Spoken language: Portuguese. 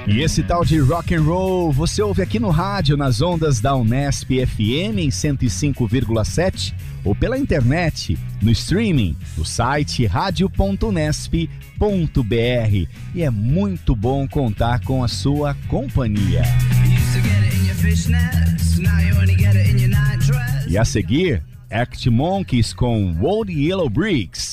E esse tal de rock and roll você ouve aqui no rádio, nas ondas da Unesp FM em 105,7 ou pela internet, no streaming, no site radio.unesp.br. E é muito bom contar com a sua companhia. E a seguir, Arctic Monkeys com Old Yellow Bricks.